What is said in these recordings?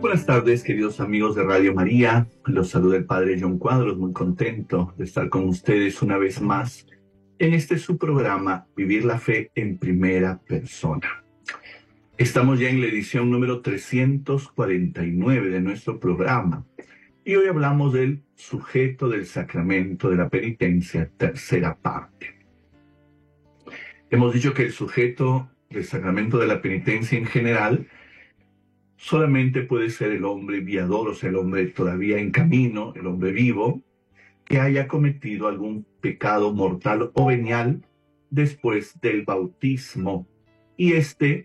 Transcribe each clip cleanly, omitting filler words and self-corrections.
Buenas tardes, queridos amigos de Radio María. Los saluda el Padre John Cuadros, muy contento de estar con ustedes una vez más en este su programa, Vivir la Fe en Primera Persona. Estamos ya en la edición número 349 de nuestro programa y hoy hablamos del sujeto del sacramento de la penitencia, tercera parte. Hemos dicho que el sujeto del sacramento de la penitencia en general solamente puede ser el hombre viador, o sea, el hombre todavía en camino, el hombre vivo, que haya cometido algún pecado mortal o venial después del bautismo y esté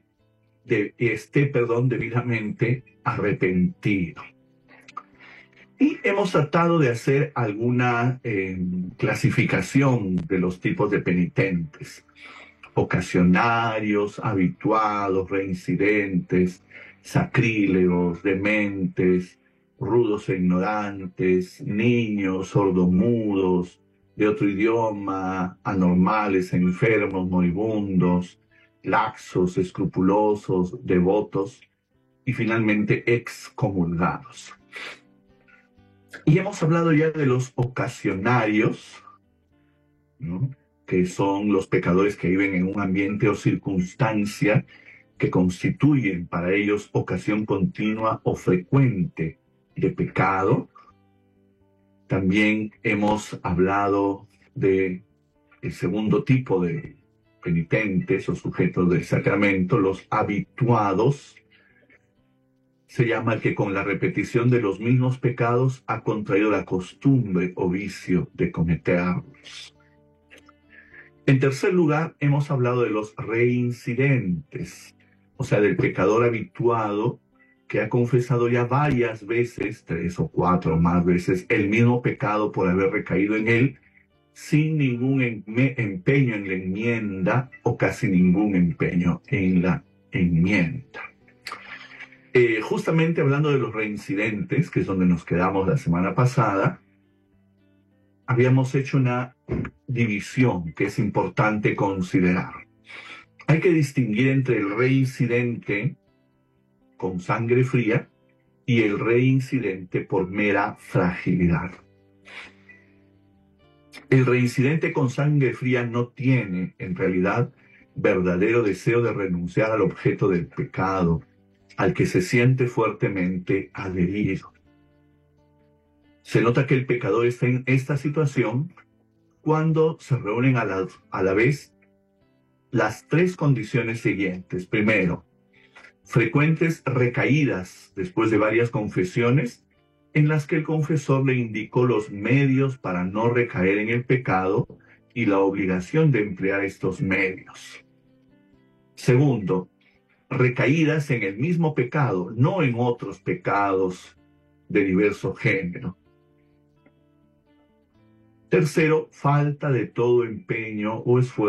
debidamente arrepentido. Y hemos tratado de hacer alguna clasificación de los tipos de penitentes: ocasionarios, habituados, reincidentes, sacrílegos, dementes, rudos e ignorantes, niños, sordomudos, de otro idioma, anormales, enfermos, moribundos, laxos, escrupulosos, devotos y finalmente excomulgados. Y hemos hablado ya de los ocasionarios, ¿no?, que son los pecadores que viven en un ambiente o circunstancia que constituyen para ellos ocasión continua o frecuente de pecado. También hemos hablado del segundo tipo de penitentes o sujetos del sacramento, los habituados. Se llama el que con la repetición de los mismos pecados ha contraído la costumbre o vicio de cometerlos. En tercer lugar, hemos hablado de los reincidentes, o sea, del pecador habituado que ha confesado ya varias veces, 3 o 4 o más veces, el mismo pecado por haber recaído en él, sin ningún empeño en la enmienda o casi ningún empeño en la enmienda. Justamente hablando de los reincidentes, que es donde nos quedamos la semana pasada, habíamos hecho una división que es importante considerar. Hay que distinguir entre el reincidente con sangre fría y el reincidente por mera fragilidad. El reincidente con sangre fría no tiene, en realidad, verdadero deseo de renunciar al objeto del pecado, al que se siente fuertemente adherido. Se nota que el pecador está en esta situación cuando se reúnen a la vez las 3 condiciones siguientes. Primero, frecuentes recaídas después de varias confesiones en las que el confesor le indicó los medios para no recaer en el pecado y la obligación de emplear estos medios. Segundo, recaídas en el mismo pecado, no en otros pecados de diverso género. Tercero, falta de todo empeño o esfuerzo